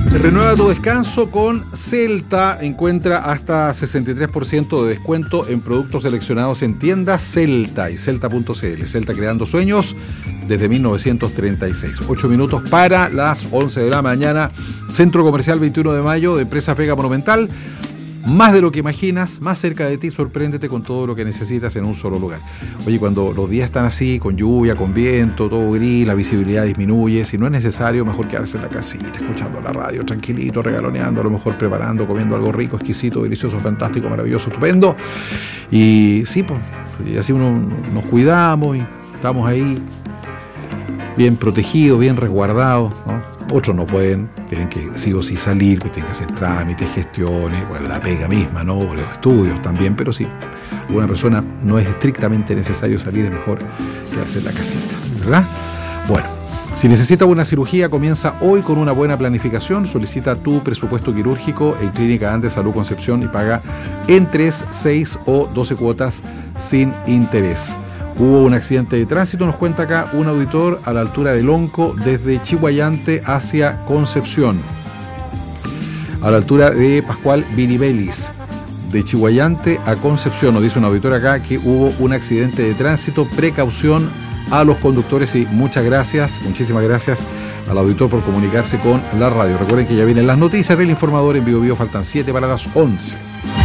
Renueva tu descanso con Celta. Encuentra hasta 63% de descuento en productos seleccionados en tiendas Celta y Celta.cl. Celta, creando sueños desde 1936. 8 minutos para las 11 de la mañana. Centro Comercial 21 de Mayo de Empresa Vega Monumental. Más de lo que imaginas, más cerca de ti, sorpréndete con todo lo que necesitas en un solo lugar. Oye, cuando los días están así, con lluvia, con viento, todo gris, la visibilidad disminuye. Si no es necesario, mejor quedarse en la casita, escuchando la radio, tranquilito, regaloneando, a lo mejor preparando, comiendo algo rico, exquisito, delicioso, fantástico, maravilloso, estupendo. Y sí, pues, y así nos cuidamos y estamos ahí bien protegidos, bien resguardados, ¿no? Otros no pueden, tienen que sí o sí salir, tienen que hacer trámites, gestiones, bueno, la pega misma, ¿no? Los estudios también, pero sí, una persona no es estrictamente necesario salir, es mejor quedarse en la casita, ¿verdad? Bueno, si necesitas una cirugía, comienza hoy con una buena planificación. Solicita tu presupuesto quirúrgico en Clínica Andes Salud Concepción y paga en 3, 6 o 12 cuotas sin interés. Hubo un accidente de tránsito, nos cuenta acá un auditor, a la altura de Lonco, desde Chihuayante hacia Concepción. A la altura de Pascual Viribelis, de Chihuayante a Concepción. Nos dice un auditor acá que hubo un accidente de tránsito. Precaución a los conductores y muchísimas gracias al auditor por comunicarse con la radio. Recuerden que ya vienen las noticias del informador en Bio Bio, faltan 7 para las 11.